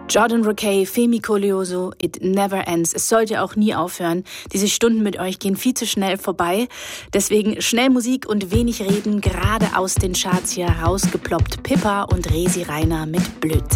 Jordan Rakei, Femi Koleoso, It Never Ends. Es sollte auch nie aufhören. Diese Stunden mit euch gehen viel zu schnell vorbei. Deswegen schnell Musik und wenig Reden, gerade aus den Charts hier rausgeploppt. Pippa und Resi Reiner mit Blödsinn.